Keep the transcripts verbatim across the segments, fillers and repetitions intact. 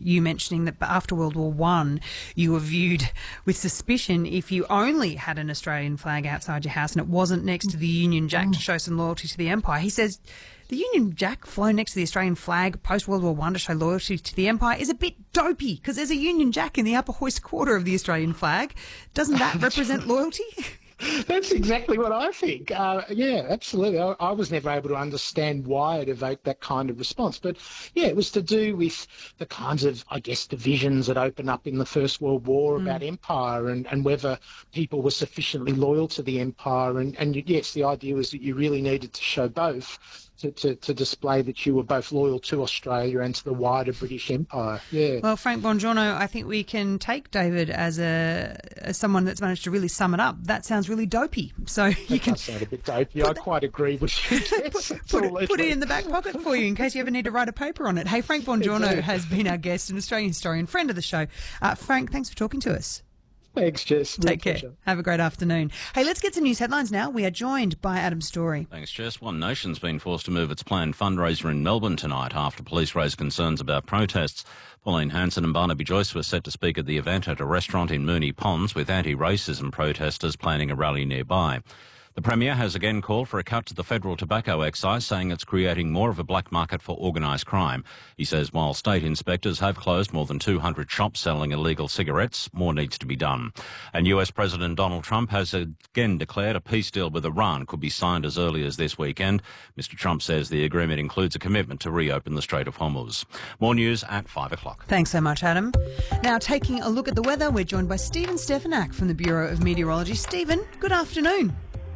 you mentioning that after World War One, you were viewed with suspicion if you only had an Australian flag outside your house and it wasn't next to the Union Jack to show some loyalty to the Empire. He says the Union Jack flown next to the Australian flag post-World War One to show loyalty to the Empire is a bit dopey because there's a Union Jack in the upper hoist quarter of the Australian flag. Doesn't that represent loyalty? That's exactly what I think. Uh, yeah, absolutely. I, I was never able to understand why it evoked that kind of response. But, yeah, it was to do with the kinds of, I guess, divisions that opened up in the First World War mm. about empire and, and whether people were sufficiently loyal to the empire. And, and, yes, the idea was that you really needed to show both. To, to, to display that you were both loyal to Australia and to the wider British Empire. Yeah. Well, Frank Bongiorno, I think we can take David as a as someone that's managed to really sum it up. That sounds really dopey. So you that can does sound a bit dopey. I quite agree with you. Yes, put, put, it, put it in the back pocket for you in case you ever need to write a paper on it. Hey, Frank Bongiorno exactly. has been our guest, an Australian historian, friend of the show. Uh, Frank, thanks for talking to us. Thanks, Jess. Take care. Have a great afternoon. Hey, let's get some news headlines now. We are joined by Adam Story. Thanks, Jess. One Nation's been forced to move its planned fundraiser in Melbourne tonight after police raised concerns about protests. Pauline Hanson and Barnaby Joyce were set to speak at the event at a restaurant in Moonee Ponds with anti-racism protesters planning a rally nearby. The Premier has again called for a cut to the federal tobacco excise, saying it's creating more of a black market for organised crime. He says while state inspectors have closed more than two hundred shops selling illegal cigarettes, more needs to be done. And U S President Donald Trump has again declared a peace deal with Iran could be signed as early as this weekend. Mister Trump says the agreement includes a commitment to reopen the Strait of Hormuz. More news at five o'clock. Thanks so much, Adam. Now, taking a look at the weather, we're joined by Stephen Stefanak from the Bureau of Meteorology. Stephen, good afternoon.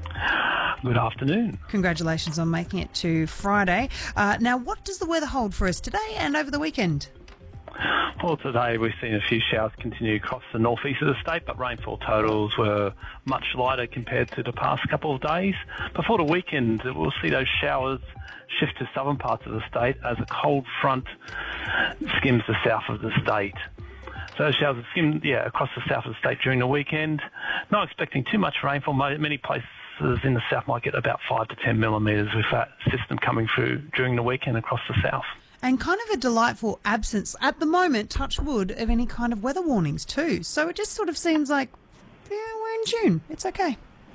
Good afternoon. Congratulations on making it to Friday. Uh, now, what does the weather hold for us today and over the weekend? Well, today we've seen a few showers continue across the northeast of the state, but rainfall totals were much lighter compared to the past couple of days. Before the weekend, we'll see those showers shift to southern parts of the state as a cold front skims the south of the state. So those showers skim, yeah, across the south of the state during the weekend. Not expecting too much rainfall. Many places in the south might get about five to ten millimetres with that system coming through during the weekend across the south. And kind of a delightful absence at the moment, touch wood, of any kind of weather warnings too. So it just sort of seems like, yeah, we're in June. It's okay.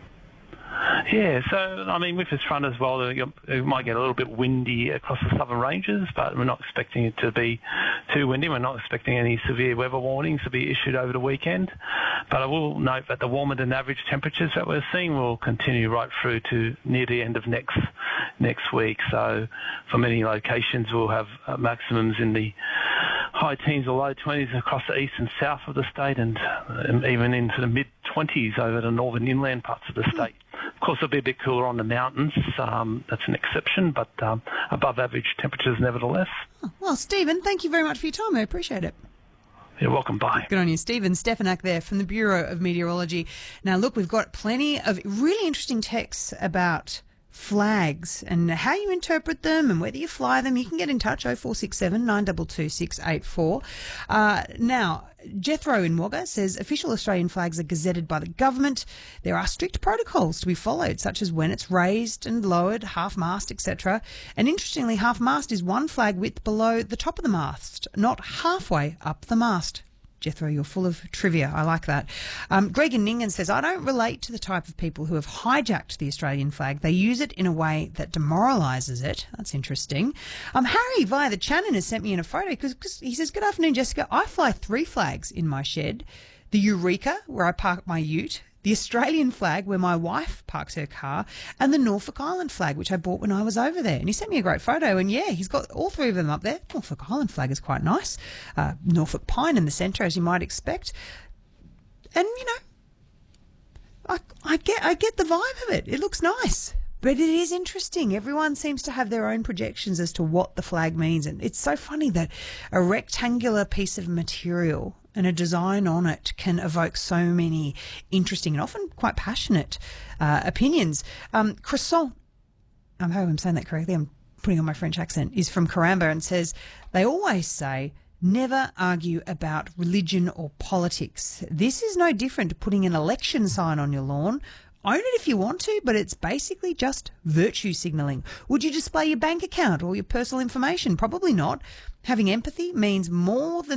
Yeah, so, I mean, with this front as well, it might get a little bit windy across the southern ranges, but we're not expecting it to be too windy. We're not expecting any severe weather warnings to be issued over the weekend. But I will note that the warmer than average temperatures that we're seeing will continue right through to near the end of next next week. So for many locations, we'll have uh, maximums in the high teens or low twenties across the east and south of the state, and um, even into the mid-twenties over the northern inland parts of the state. Of course, it'll be a bit cooler on the mountains. Um, that's an exception, but um, above average temperatures nevertheless. Oh, well, Stephen, thank you very much for your time. I appreciate it. You're welcome. Bye. Good on you. Stephen Stefanak there from the Bureau of Meteorology. Now, look, we've got plenty of really interesting texts about flags and how you interpret them and whether you fly them. You can get in touch, oh four six seven, nine two two, six eight four. Uh, now, Jethro in Wagga says official Australian flags are gazetted by the government. There are strict protocols to be followed, such as when it's raised and lowered, half-mast, et cetera. And interestingly, half-mast is one flag width below the top of the mast, not halfway up the mast. Jethro, you're full of trivia. I like that. Um, Greg in Ningen says, I don't relate to the type of people who have hijacked the Australian flag. They use it in a way that demoralises it. That's interesting. Um, Harry via the Channon has sent me in a photo because he says, good afternoon, Jessica. I fly three flags in my shed. The Eureka, where I park my ute, the Australian flag, where my wife parks her car, and the Norfolk Island flag, which I bought when I was over there. And he sent me a great photo, and yeah, he's got all three of them up there. Norfolk Island flag is quite nice. Uh, Norfolk pine in the centre, as you might expect. And, you know, I, I get I get the vibe of it. It looks nice. But it is interesting. Everyone seems to have their own projections as to what the flag means. And it's so funny that a rectangular piece of material and a design on it can evoke so many interesting and often quite passionate uh, opinions. Um, Croissant, I hope I'm saying that correctly, I'm putting on my French accent, is from Karamba and says, they always say, never argue about religion or politics. This is no different to putting an election sign on your lawn. Own it if you want to, but it's basically just virtue signalling. Would you display your bank account or your personal information? Probably not. Having empathy means more than